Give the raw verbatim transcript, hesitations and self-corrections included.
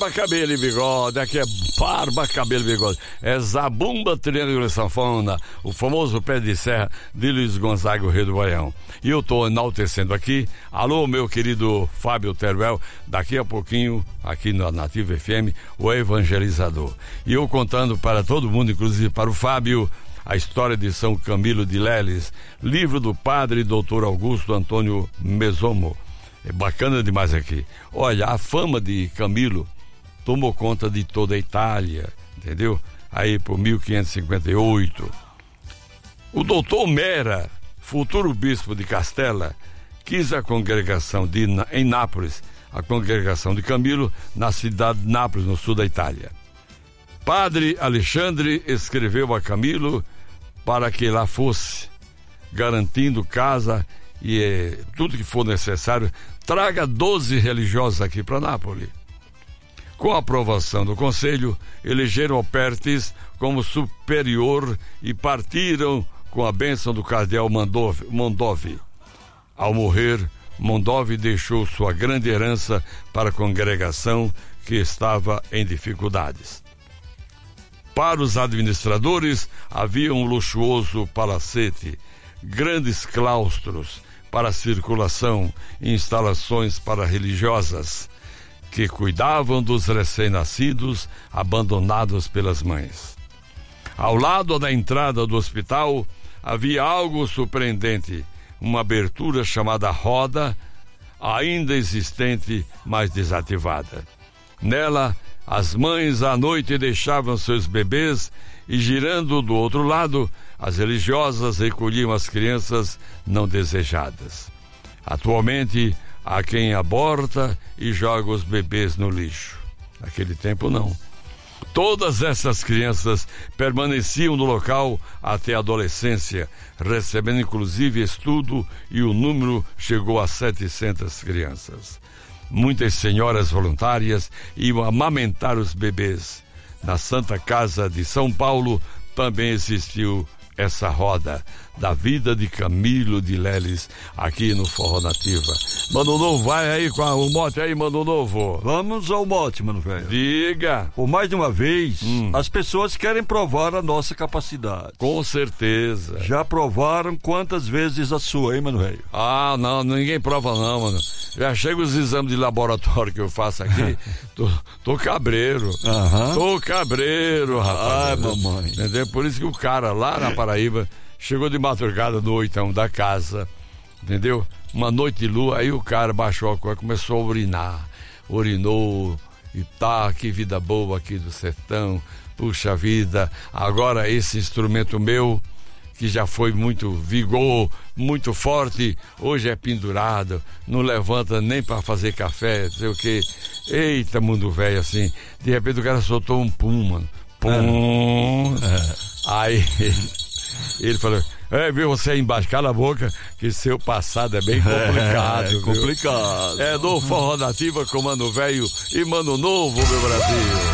Barba, cabelo e bigode, aqui é barba, cabelo e bigode. É zabumba, triângulo e sanfona, o famoso pé de serra de Luiz Gonzaga, o rei do Baião. E eu tô enaltecendo aqui, alô, meu querido Fábio Teruel, daqui a pouquinho, aqui na Nativa F M, o evangelizador. E eu contando para todo mundo, inclusive para o Fábio, a história de São Camilo de Leles, livro do padre doutor Augusto Antônio Mesomo. É bacana demais aqui. Olha, a fama de Camilo tomou conta de toda a Itália, entendeu? Aí por mil quinhentos e cinquenta e oito. O doutor Mera, futuro bispo de Castela, quis a congregação de, em Nápoles, a congregação de Camilo, na cidade de Nápoles, no sul da Itália. Padre Alexandre escreveu a Camilo para que lá fosse, garantindo casa e eh, tudo que for necessário, traga doze religiosos aqui para Nápoles. Com a aprovação do conselho, elegeram Opertes como superior e partiram com a bênção do cardeal Mondove. Mondove. Ao morrer, Mondove deixou sua grande herança para a congregação que estava em dificuldades. Para os administradores, havia um luxuoso palacete, grandes claustros para circulação e instalações para religiosas, que cuidavam dos recém-nascidos abandonados pelas mães. Ao lado da entrada do hospital havia algo surpreendente, uma abertura chamada roda, ainda existente, mas desativada. Nela, as mães à noite deixavam seus bebês e, girando do outro lado, as religiosas recolhiam as crianças não desejadas. Atualmente, há quem aborta e joga os bebês no lixo. Naquele tempo, não. Todas essas crianças permaneciam no local até a adolescência, recebendo inclusive estudo, e o número chegou a setecentas crianças. Muitas senhoras voluntárias iam amamentar os bebês. Na Santa Casa de São Paulo também existiu essa roda da vida de Camilo de Leles aqui no Forró Nativa. Mano Novo, vai aí com a, o mote aí, Mano Novo. Vamos ao mote, mano velho. Diga. Por mais de uma vez, hum. as pessoas querem provar a nossa capacidade. Com certeza. Já provaram quantas vezes a sua, hein, mano velho? Ah, não, ninguém prova não, mano. Já chega os exames de laboratório que eu faço aqui, tô, tô cabreiro. Aham. Tô cabreiro, rapaz. Ai, mamãe. Entendeu? Por isso que o cara lá na Paraíba chegou de madrugada no oitão da casa, entendeu? Uma noite de lua, aí o cara baixou a coisa, começou a urinar, urinou e tá, que vida boa aqui do sertão, puxa vida, agora esse instrumento meu, que já foi muito vigor, muito forte, hoje é pendurado, não levanta nem para fazer café, não sei o que. Eita, mundo velho, assim, de repente o cara soltou um pum, mano, pum, é. Aí ele falou, é, viu, você aí embaixo, cala a boca, que seu passado é bem complicado. É, é complicado. É do Forró Nativa com Mano Velho e Mano Novo, meu Brasil.